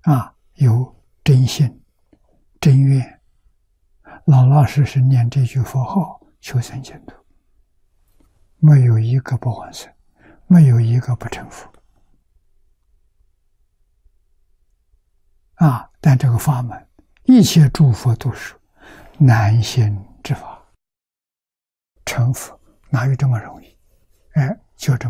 有真心、真愿，老老实实念这句佛号，求生净土，没有一个不往生，没有一个不成佛。但这个法门，一切诸佛都是难行之法，成佛哪有这么容易？就这么。